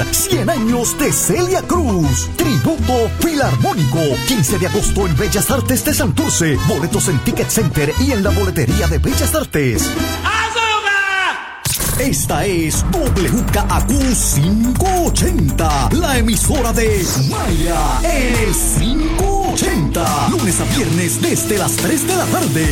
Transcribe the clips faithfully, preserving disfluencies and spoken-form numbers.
cien años de Celia Cruz. Tributo Filarmónico. quince de agosto en Bellas Artes de Santurce. Boletos en Ticket Center y en la boletería de Bellas Artes. Esta es W K A Q quinientos ochenta, la emisora de Maya, el quinientos ochenta, lunes a viernes desde las tres de la tarde.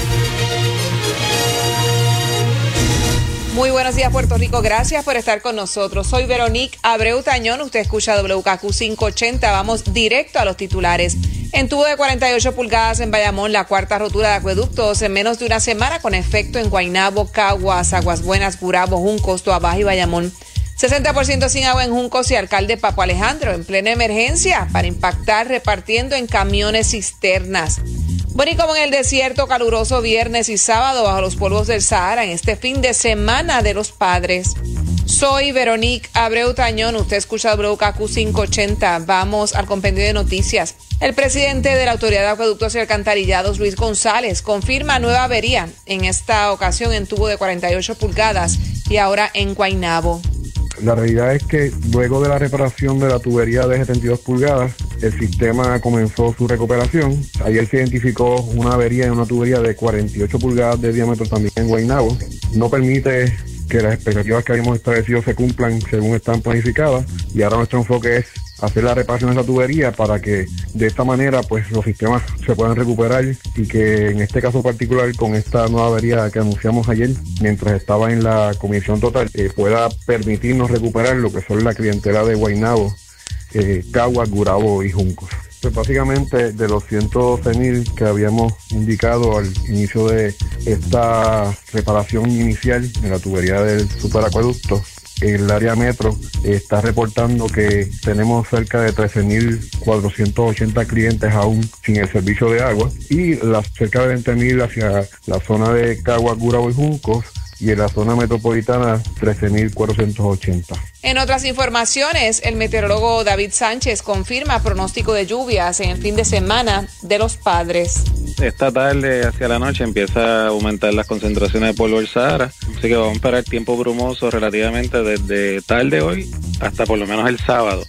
Muy buenos días, Puerto Rico. Gracias por estar con nosotros. Soy Veronique Abreu Tañón. Usted escucha W K A Q quinientos ochenta. Vamos directo a los titulares. En tubo de cuarenta y ocho pulgadas en Bayamón, la cuarta rotura de acueductos en menos de una semana con efecto en Guaynabo, Caguas, Aguas Buenas, Gurabo, Juncos, Toabaja y Bayamón. sesenta por ciento sin agua en Juncos y alcalde Papo Alejandro en plena emergencia para impactar repartiendo en camiones cisternas. Bueno, y como en el desierto, caluroso viernes y sábado bajo los polvos del Sahara en este fin de semana de los padres. Soy Veronique Abreu Tañón. Usted escucha W K A Q quinientos ochenta. Vamos al compendio de noticias. El presidente de la Autoridad de Acueductos y Alcantarillados, Luis González, confirma nueva avería, en esta ocasión en tubo de cuarenta y ocho pulgadas y ahora en Guaynabo. La realidad es que luego de la reparación de la tubería de setenta y dos pulgadas, el sistema comenzó su recuperación. Ayer se identificó una avería en una tubería de cuarenta y ocho pulgadas de diámetro también en Guaynabo. No permite que las expectativas que habíamos establecido se cumplan según están planificadas, y ahora nuestro enfoque es hacer la reparación de esa tubería para que de esta manera pues los sistemas se puedan recuperar, y que en este caso particular, con esta nueva avería que anunciamos ayer mientras estaba en la comisión total, eh, pueda permitirnos recuperar lo que son la clientela de Guaynabo, eh, Caguas, Gurabo y Juncos. Pues básicamente de los ciento doce mil que habíamos indicado al inicio de esta reparación inicial de la tubería del superacueducto, el área metro está reportando que tenemos cerca de trece mil cuatrocientos ochenta clientes aún sin el servicio de agua, y las cerca de veinte mil hacia la zona de Caguas, Gurabo y Juncos, y en la zona metropolitana trece mil cuatrocientos ochenta. En otras informaciones, el meteorólogo David Sánchez confirma pronóstico de lluvias en el fin de semana de los padres. Esta tarde hacia la noche empieza a aumentar las concentraciones de polvo del Sahara, así que vamos a esperar tiempo brumoso relativamente desde tarde hoy hasta por lo menos el sábado.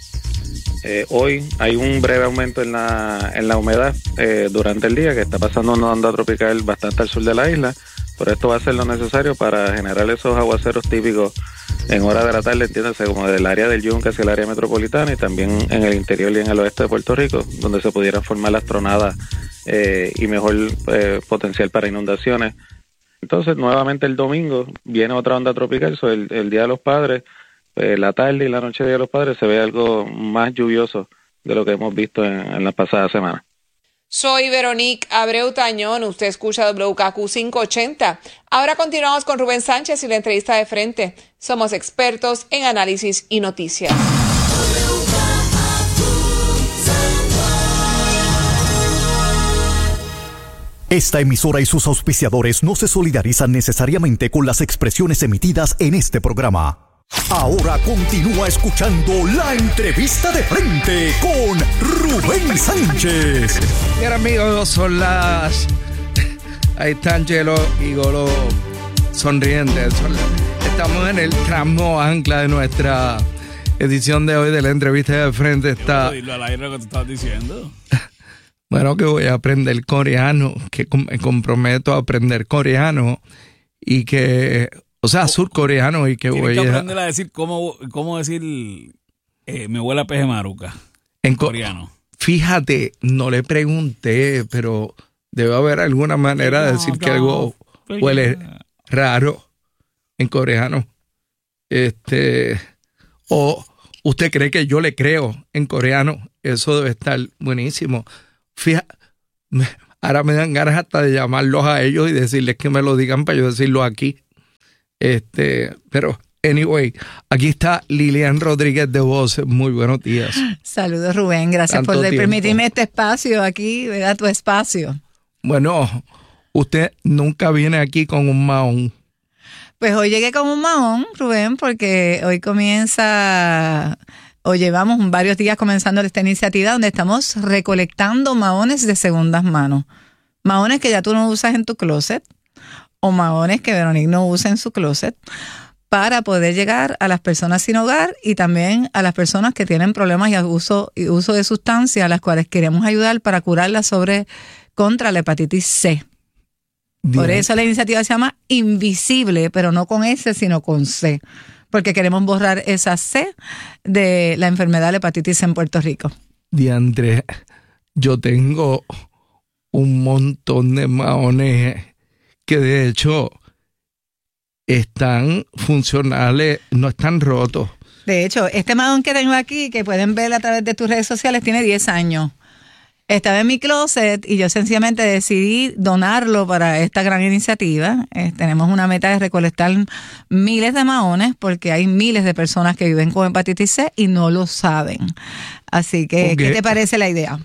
Eh, hoy hay un breve aumento en la, en la humedad eh, durante el día, que está pasando una onda tropical bastante al sur de la isla, pero esto va a ser lo necesario para generar esos aguaceros típicos en horas de la tarde, entiéndase, como del área del Yunque hacia el área metropolitana, y también en el interior y en el oeste de Puerto Rico, donde se pudieran formar las tronadas eh, y mejor eh, potencial para inundaciones. Entonces, nuevamente el domingo viene otra onda tropical, so el, el Día de los Padres, eh, la tarde y la noche de Día de los Padres se ve algo más lluvioso de lo que hemos visto en, en las pasadas semanas. Soy Veronique Abreu Tañón. Usted escucha W K A Q quinientos ochenta. Ahora continuamos con Rubén Sánchez y la entrevista de frente. Somos expertos en análisis y noticias. Esta emisora y sus auspiciadores no se solidarizan necesariamente con las expresiones emitidas en este programa. Ahora continúa escuchando la entrevista de frente con Rubén Sánchez. Mira, amigos, son las... Ahí está Angelo y Golo sonrientes. Son las... Estamos en el tramo ancla de nuestra edición de hoy de la entrevista de frente. Está... Dilo al aire lo que tú estás diciendo. Bueno, que voy a aprender coreano, que me comprometo a aprender coreano y que... O sea, surcoreano, y que voy a... Tienes que aprender a decir cómo, cómo decir eh, me huele a peje maruca en coreano. Fíjate, no le pregunté, pero debe haber alguna manera de decir que algo huele raro en coreano. Este, o usted cree que yo le creo en coreano. Eso debe estar buenísimo. Fíjate, ahora me dan ganas hasta de llamarlos a ellos y decirles que me lo digan para yo decirlo aquí. Este, pero, anyway, aquí está Lilian Rodríguez de Voz. Muy buenos días. Saludos, Rubén. Gracias Tanto por tiempo. permitirme este espacio aquí, ¿verdad? Tu espacio. Bueno, usted nunca viene aquí con un mahón. Pues hoy llegué con un mahón, Rubén, porque hoy comienza, o llevamos varios días comenzando esta iniciativa donde estamos recolectando mahones de segundas manos. Mahones que ya tú no usas en tu closet, o mahones que Veronique no usa en su closet, para poder llegar a las personas sin hogar y también a las personas que tienen problemas y uso, y uso de sustancias, a las cuales queremos ayudar para curarlas sobre contra la hepatitis C. Bien. Por eso la iniciativa se llama Invisible, pero no con S, sino con C, porque queremos borrar esa C de la enfermedad de la hepatitis C en Puerto Rico. Diandre, yo tengo un montón de maones que de hecho están funcionales, no están rotos. De hecho, este mahón que tengo aquí, que pueden ver a través de tus redes sociales, tiene diez años. Estaba en mi closet y yo sencillamente decidí donarlo para esta gran iniciativa. Eh, tenemos una meta de recolectar miles de mahones porque hay miles de personas que viven con hepatitis C y no lo saben. Así que, okay. ¿Qué te parece la idea?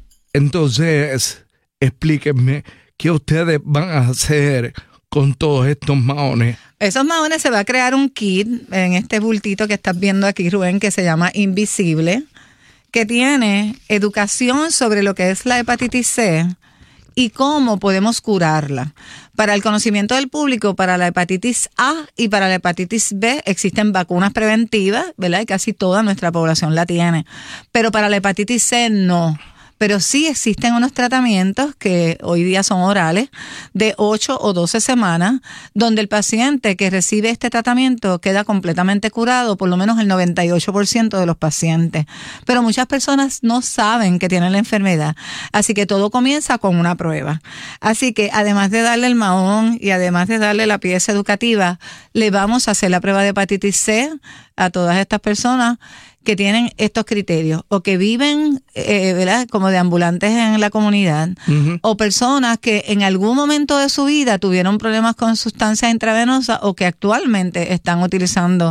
Entonces, explíquenme qué ustedes van a hacer con todos estos mahones. Esos mahones se va a crear un kit en este bultito que estás viendo aquí, Rubén, que se llama Invisible, que tiene educación sobre lo que es la hepatitis C y cómo podemos curarla. Para el conocimiento del público, para la hepatitis A y para la hepatitis B existen vacunas preventivas, ¿verdad? Y casi toda nuestra población la tiene. Pero para la hepatitis C no. Pero sí existen unos tratamientos que hoy día son orales de ocho o doce semanas, donde el paciente que recibe este tratamiento queda completamente curado, por lo menos el noventa y ocho por ciento de los pacientes. Pero muchas personas no saben que tienen la enfermedad, así que todo comienza con una prueba. Así que además de darle el mahón y además de darle la pieza educativa, le vamos a hacer la prueba de hepatitis C a todas estas personas que tienen estos criterios o que viven, eh, ¿verdad?, como deambulantes en la comunidad, uh-huh. o personas que en algún momento de su vida tuvieron problemas con sustancias intravenosas o que actualmente están utilizando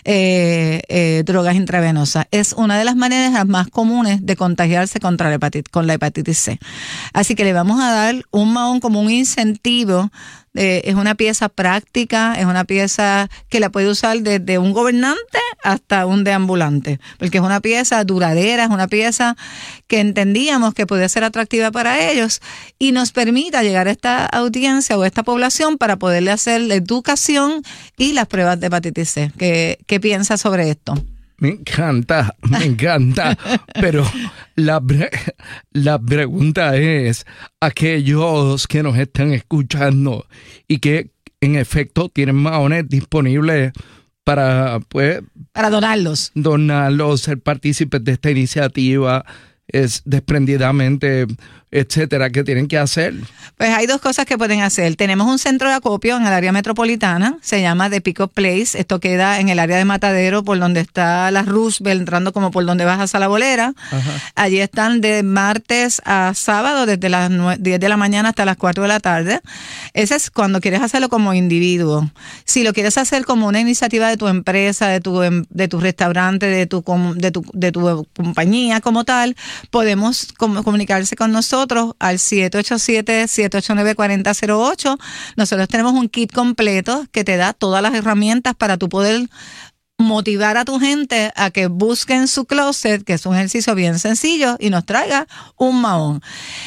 eh, eh, drogas intravenosas. Es una de las maneras más comunes de contagiarse contra la hepatitis, con la hepatitis C. Así que le vamos a dar un mahón como un incentivo. Eh, es una pieza práctica, es una pieza que la puede usar desde un gobernante hasta un deambulante, porque es una pieza duradera, es una pieza que entendíamos que podía ser atractiva para ellos y nos permita llegar a esta audiencia o a esta población para poderle hacer la educación y las pruebas de hepatitis C. ¿Qué, qué piensas sobre esto? Me encanta, me encanta, pero la, pre- la pregunta es, aquellos que nos están escuchando y que en efecto tienen mahones disponibles para, pues... Para donarlos. Donarlos, ser partícipes de esta iniciativa, es desprendidamente, etcétera, ¿qué tienen que hacer? Pues hay dos cosas que pueden hacer. Tenemos un centro de acopio en el área metropolitana, se llama The Pick Up Place. Esto queda en el área de Matadero, por donde está la Roosevelt, entrando como por donde bajas a la Bolera. Ajá. Allí están de martes a sábado, desde las diez de la mañana hasta las cuatro de la tarde. Ese es cuando quieres hacerlo como individuo. Si lo quieres hacer como una iniciativa de tu empresa, de tu, de tu restaurante, de tu, de tu, de tu compañía como tal, podemos comunicarse con nosotros al siete ocho siete, siete ocho nueve, cuatro cero cero ocho. Nosotros tenemos un kit completo que te da todas las herramientas para tú poder motivar a tu gente a que busquen su closet, que es un ejercicio bien sencillo, y nos traiga un mahón.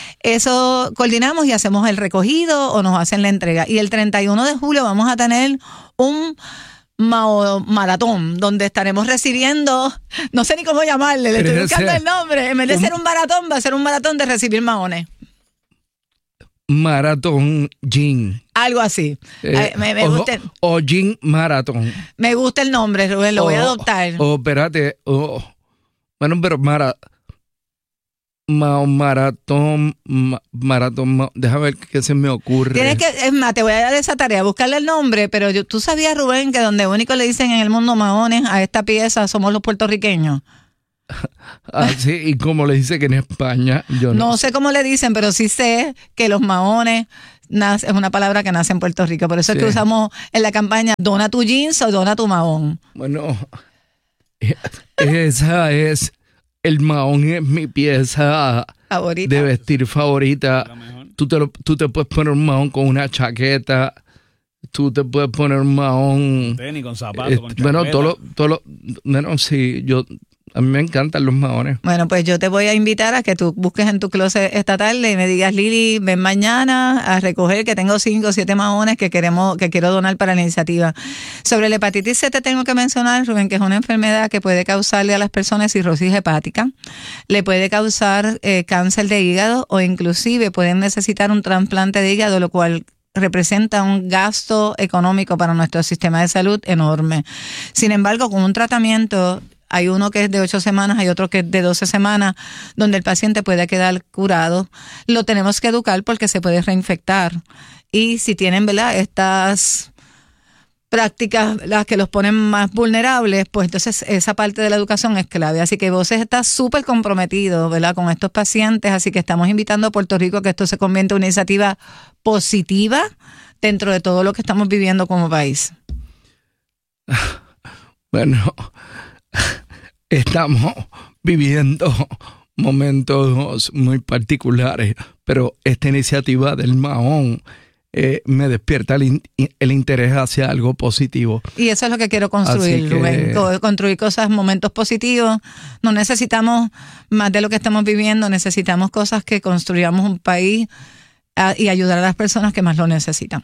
Eso coordinamos y hacemos el recogido o nos hacen la entrega. Y el treinta y uno de julio vamos a tener un maratón, donde estaremos recibiendo, no sé ni cómo llamarle, le estoy buscando el nombre, en vez de un, ser un maratón, va a ser un maratón de recibir mahones. Maratón Gin. Algo así. Eh, me, me o, gusta, o Gin Maratón. Me gusta el nombre, Rubén, lo o, voy a adoptar. O, espérate, o, bueno, pero mara, ma, maratón, ma, maratón, ma, déjame ver qué se me ocurre. Tienes que, es más, te voy a dar esa tarea, buscarle el nombre, pero yo, tú sabías, Rubén, que donde único le dicen en el mundo mahones a esta pieza somos los puertorriqueños. Ah, sí, y como le dice que en España, yo no. No sé cómo le dicen, pero sí sé que los mahones nace, es una palabra que nace en Puerto Rico. Por eso sí. Es que usamos en la campaña dona tu jeans o dona tu mahón. Bueno, esa es, el mahón es mi pieza favorita de vestir favorita. Tú te, lo, tú te puedes poner un mahón con una chaqueta. Tú te puedes poner un mahón. Tenis, con zapatos, eh, con chaqueta. Bueno, todo lo, todo lo, bueno, sí, yo A mí me encantan los maones. Bueno, pues yo te voy a invitar a que tú busques en tu closet esta tarde y me digas, Lili, ven mañana a recoger que tengo cinco o siete maones que queremos, que quiero donar para la iniciativa. Sobre la hepatitis C te tengo que mencionar, Rubén, que es una enfermedad que puede causarle a las personas cirrosis hepática, le puede causar eh, cáncer de hígado o inclusive pueden necesitar un trasplante de hígado, lo cual representa un gasto económico para nuestro sistema de salud enorme. Sin embargo, con un tratamiento, hay uno que es de ocho semanas, hay otro que es de doce semanas, donde el paciente puede quedar curado. Lo tenemos que educar porque se puede reinfectar. Y si tienen, ¿verdad?, estas prácticas las que los ponen más vulnerables, pues entonces esa parte de la educación es clave. Así que Voces está súper comprometido, ¿verdad?, con estos pacientes. Así que estamos invitando a Puerto Rico a que esto se convierta en una iniciativa positiva dentro de todo lo que estamos viviendo como país. Bueno, estamos viviendo momentos muy particulares, pero esta iniciativa del Mahón eh, me despierta el, el interés hacia algo positivo. Y eso es lo que quiero construir, que, Rubén, construir cosas, momentos positivos. No necesitamos más de lo que estamos viviendo, necesitamos cosas que construyamos un país a, y ayudar a las personas que más lo necesitan.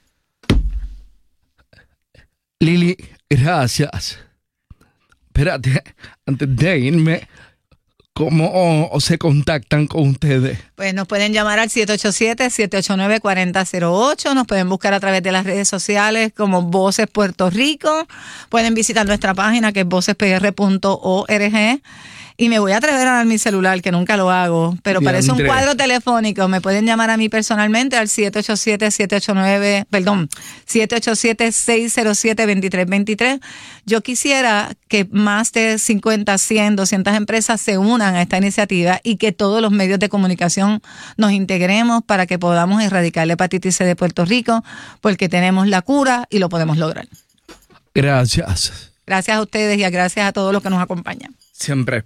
Lili, gracias. Espérate, antes de irme, ¿cómo se contactan con ustedes? Pues nos pueden llamar al siete ocho siete, siete ocho nueve, cuatro cero cero ocho, nos pueden buscar a través de las redes sociales como Voces Puerto Rico, pueden visitar nuestra página que es voces p r punto org. Y me voy a atrever a dar mi celular, que nunca lo hago, pero Diandre. Parece un cuadro telefónico. Me pueden llamar a mí personalmente al siete ocho siete, siete ocho nueve, perdón, siete ocho siete, seis cero siete, dos tres dos tres. Yo quisiera que más de cincuenta, cien, doscientas empresas se unan a esta iniciativa y que todos los medios de comunicación nos integremos para que podamos erradicar la hepatitis C de Puerto Rico, porque tenemos la cura y lo podemos lograr. Gracias. Gracias a ustedes y gracias a todos los que nos acompañan. Siempre.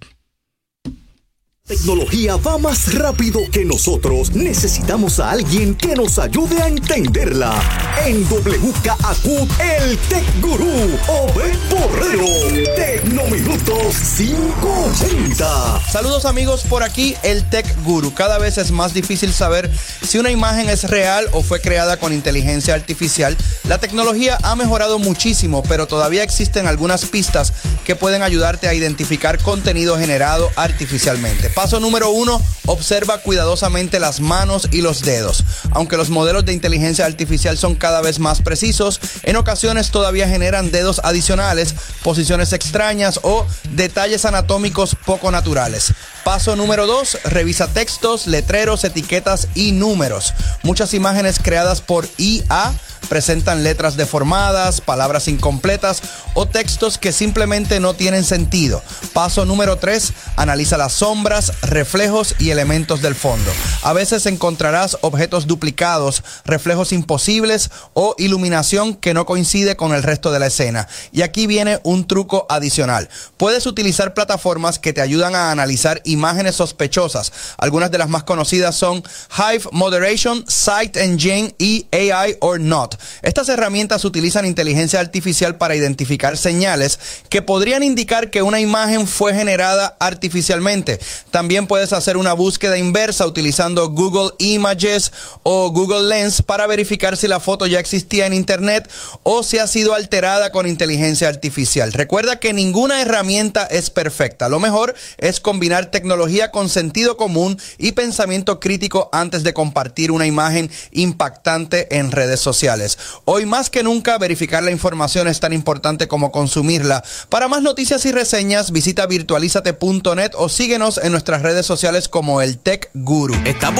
Tecnología va más rápido que nosotros. Necesitamos a alguien que nos ayude a entenderla. En W K A Q, el Tech Gurú, Obed Borrero. Tecnominutos quinientos ochenta. Saludos amigos, por aquí el Tech Guru. Cada vez es más difícil saber si una imagen es real o fue creada con inteligencia artificial. La tecnología ha mejorado muchísimo, pero todavía existen algunas pistas que pueden ayudarte a identificar contenido generado artificialmente. Paso número uno, observa cuidadosamente las manos y los dedos. Aunque los modelos de inteligencia artificial son cada vez más precisos, en ocasiones todavía generan dedos adicionales, posiciones extrañas o detalles anatómicos poco naturales. Paso número dos, revisa textos, letreros, etiquetas y números. Muchas imágenes creadas por I A presentan letras deformadas, palabras incompletas o textos que simplemente no tienen sentido. Paso número tres, analiza las sombras, reflejos y elementos del fondo. A veces encontrarás objetos duplicados, reflejos imposibles o iluminación que no coincide con el resto de la escena. Y aquí viene un truco adicional. Puedes utilizar plataformas que te ayudan a analizar imágenes sospechosas. Algunas de las más conocidas son Hive Moderation, Sight Engine y A I or Not. Estas herramientas utilizan inteligencia artificial para identificar señales que podrían indicar que una imagen fue generada artificialmente. También puedes hacer una búsqueda inversa utilizando Google Images o Google Lens para verificar si la foto ya existía en internet o si ha sido alterada con inteligencia artificial. Recuerda que ninguna herramienta es perfecta. Lo mejor es combinar tecnología con sentido común y pensamiento crítico antes de compartir una imagen impactante en redes sociales. Hoy más que nunca, verificar la información es tan importante como consumirla. Para más noticias y reseñas, visita virtualizate punto net o síguenos en nuestras redes sociales como el Tech Guru. Estamos